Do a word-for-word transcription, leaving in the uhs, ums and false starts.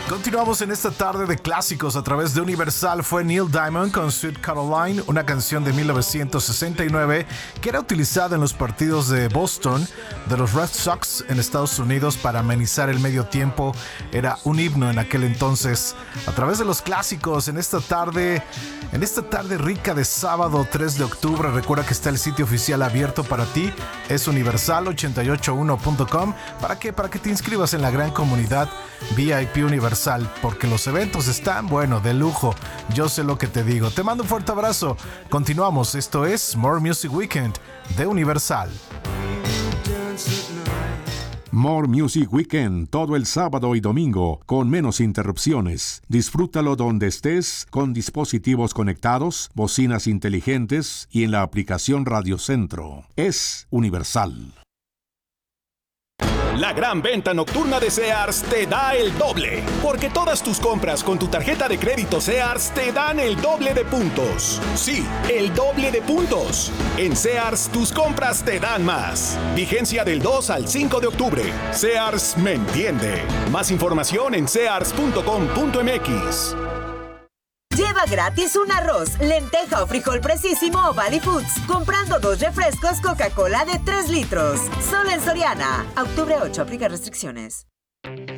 Continuamos en esta tarde de clásicos a través de Universal. Fue Neil Diamond con Sweet Caroline, una canción de mil novecientos sesenta y nueve que era utilizada en los partidos de Boston de los Red Sox en Estados Unidos para amenizar el medio tiempo. Era un himno en aquel entonces. A través de los clásicos en esta tarde, en esta tarde rica de sábado tres de octubre. Recuerda que está el sitio oficial abierto para ti. Es universal ochenta y ocho uno punto com. ¿Para qué? Para que te inscribas en la gran comunidad V I P Universal. Porque los eventos están, bueno, de lujo. Yo sé lo que te digo. Te mando un fuerte abrazo. Continuamos. Esto es More Music Weekend de Universal. More Music Weekend, todo el sábado y domingo, con menos interrupciones. Disfrútalo donde estés, con dispositivos conectados, bocinas inteligentes y en la aplicación Radio Centro. Es Universal. La gran venta nocturna de Sears te da el doble, porque todas tus compras con tu tarjeta de crédito Sears te dan el doble de puntos. Sí, el doble de puntos. En Sears, tus compras te dan más. Vigencia del dos al cinco de octubre. Sears me entiende. Más información en sears punto com punto m x. Lleva gratis un arroz, lenteja o frijol Precisimo o Valley Foods comprando dos refrescos Coca-Cola de tres litros. Solo en Soriana. A octubre ocho, aplica restricciones.